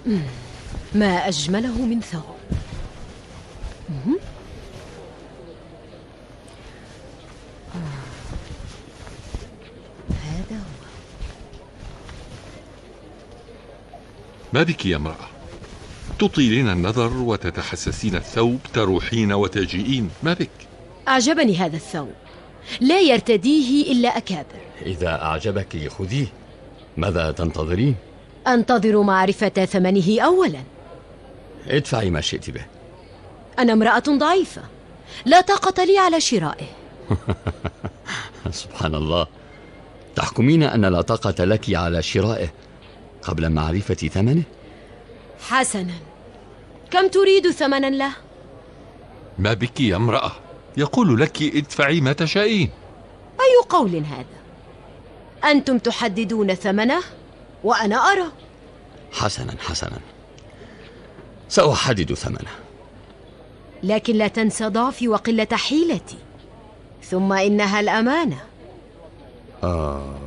ما أجمله من ثوب. هذا هو. ما بك يا امرأة؟ تطيلين النظر وتتحسسين الثوب، تروحين وتجيئين، ما بك؟ أعجبني هذا الثوب، لا يرتديه إلا أكابر. إذا أعجبك خذيه، ماذا تنتظرين؟ أنتظر معرفة ثمنه أولا. ادفعي ما شئت به. أنا امرأة ضعيفة، لا طاقة لي على شرائه. سبحان الله، تحكمين أن لا طاقة لك على شرائه قبل معرفة ثمنه؟ حسنا، كم تريد ثمنا له؟ ما بك يا امرأة؟ يقول لك ادفعي ما تشائين. أي قول هذا؟ أنتم تحددون ثمنه وأنا أرى. حسنا، سأحدد ثمنه، لكن لا تنسى ضعفي وقلة حيلتي، ثم إنها الأمانة.